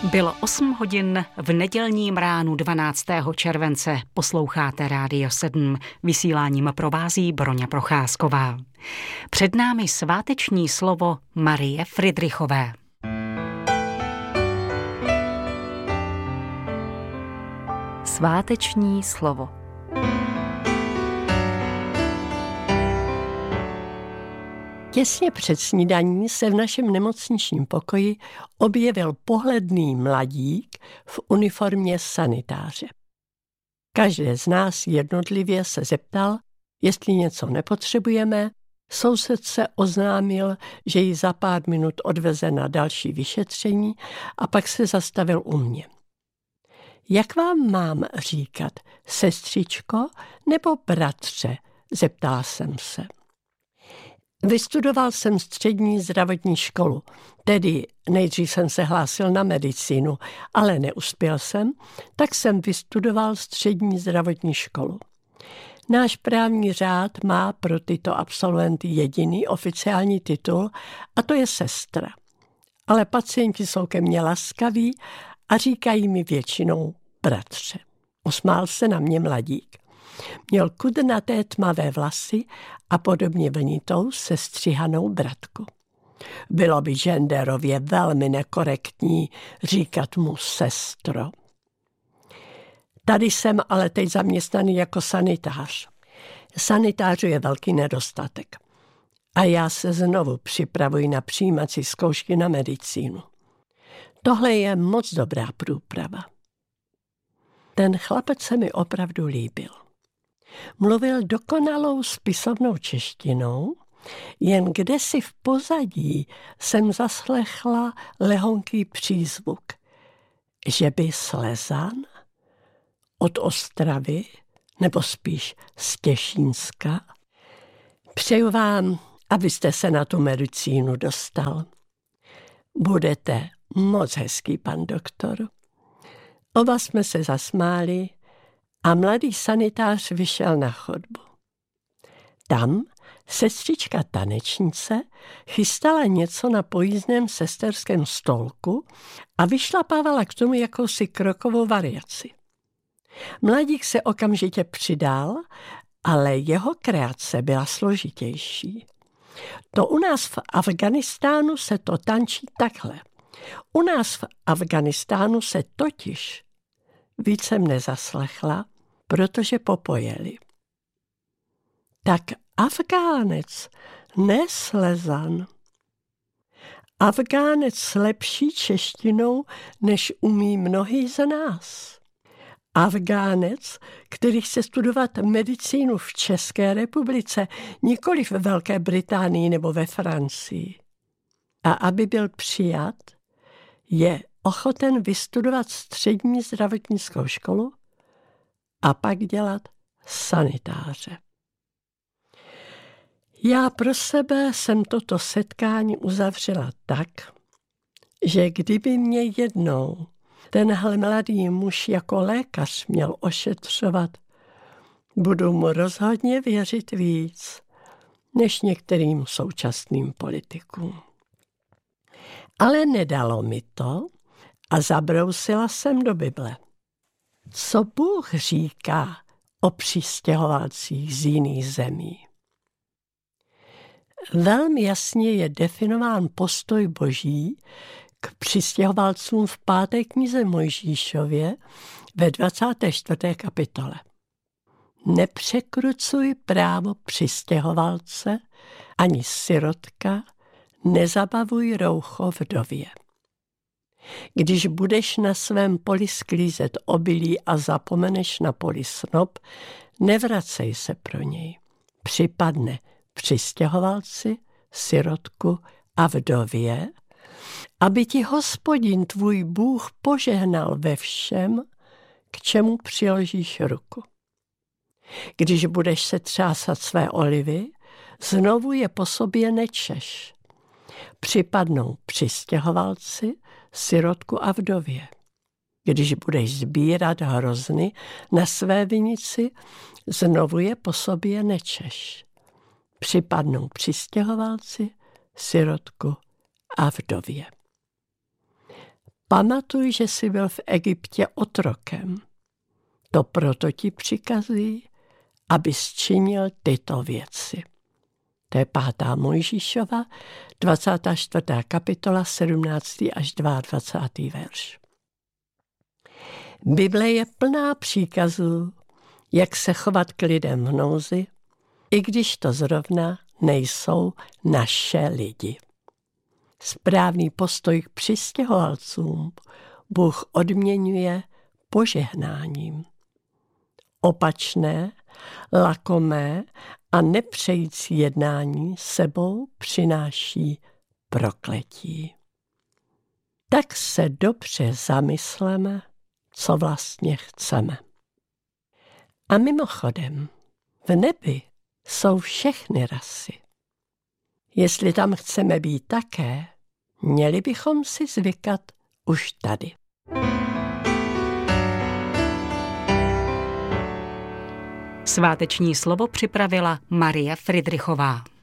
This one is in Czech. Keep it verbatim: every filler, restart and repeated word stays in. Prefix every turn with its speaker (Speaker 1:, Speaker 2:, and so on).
Speaker 1: Bylo osm hodin v nedělním ránu dvanáctého července. Posloucháte Rádio sedm. Vysíláním provází Broňa Procházková. Před námi sváteční slovo Marie Fridrichové. Sváteční slovo.
Speaker 2: Těsně před snídaní se v našem nemocničním pokoji objevil pohledný mladík v uniformě sanitáře. Každý z nás jednotlivě se zeptal, jestli něco nepotřebujeme. Soused se oznámil, že ji za pár minut odveze na další vyšetření a pak se zastavil u mě. Jak vám mám říkat, sestřičko nebo bratře? Zeptala jsem se. Vystudoval jsem střední zdravotní školu, tedy nejdřív jsem se hlásil na medicínu, ale neuspěl jsem, tak jsem vystudoval střední zdravotní školu. Náš právní řád má pro tyto absolventy jediný oficiální titul a to je sestra. Ale pacienti jsou ke mně laskaví a říkají mi většinou bratře. Osmál se na mě mladík. Měl kudrnaté tmavé vlasy a podobně vlnitou sestřihanou bratku. Bylo by genderově velmi nekorektní říkat mu sestro. Tady jsem ale teď zaměstnaný jako sanitář. Sanitářů je velký nedostatek. A já se znovu připravuji na přijímací zkoušky na medicínu. Tohle je moc dobrá průprava. Ten chlapec se mi opravdu líbil. Mluvil dokonalou spisovnou češtinou, jen kdesi v pozadí jsem zaslechla lehonký přízvuk. Že by Slezan? Od Ostravy? Nebo spíš z Těšínska? Přeju vám, abyste se na tu medicínu dostal. Budete moc hezký, pan doktor. Oba jsme se zasmáli a mladý sanitář vyšel na chodbu. Tam sestřička tanečnice chystala něco na pojízdném sesterském stolku a vyšlapávala k tomu jakousi krokovou variaci. Mladík se okamžitě přidal, ale jeho kreace byla složitější. To u nás v Afghánistánu se to tančí takhle. U nás v Afghánistánu se totiž víc jsem nezaslechla, protože popojeli. Tak Afgánec, ne Slezan. Afgánec s lepší češtinou, než umí mnohý z nás. Afgánec, který chce studovat medicínu v České republice, nikoli v Velké Británii nebo ve Francii. A aby byl přijat, je ochoten vystudovat střední zdravotnickou školu a pak dělat sanitáře. Já pro sebe jsem toto setkání uzavřela tak, že kdyby mě jednou tenhle mladý muž jako lékař měl ošetřovat, budu mu rozhodně věřit víc než některým současným politikům. Ale nedalo mi to a zabrousila jsem do Bible. Co Bůh říká o přistěhovalcích z jiných zemí? Velmi jasně je definován postoj Boží k přistěhovalcům v páté knize Mojžíšově ve dvacáté čtvrté kapitole. Nepřekrucuj právo přistěhovalce ani sirotka, nezabavuj roucho vdově. Když budeš na svém poli sklízet obilí a zapomeneš na poli snop, nevracej se pro něj. Připadne přistěhovalci, sirotku a vdově, aby ti Hospodin tvůj Bůh požehnal ve všem, k čemu přiložíš ruku. Když budeš se třásat své olivy, znovu je po sobě nečeš. Připadnou přistěhovalci, sirotku a vdově. Když budeš sbírat hrozny na své vinici, znovu je po sobě nečeš. Připadnou přistěhovalci, sirotku a vdově. Pamatuj, že jsi byl v Egyptě otrokem. To proto ti přikazuji, abys činil tyto věci. To je pátá Mojžíšova, dvacátá čtvrtá kapitola, sedmnáctý až dvacátý druhý verš. Bible je plná příkazů, jak se chovat k lidem v nouzi, i když to zrovna nejsou naše lidi. Správný postoj k přistěhovalcům Bůh odměňuje požehnáním. Opačné, lakomé a nepřející jednání sebou přináší prokletí. Tak se dobře zamysleme, co vlastně chceme. A mimochodem, v nebi jsou všechny rasy. Jestli tam chceme být také, měli bychom si zvykat už tady.
Speaker 1: Sváteční slovo připravila Marie Fridrichová.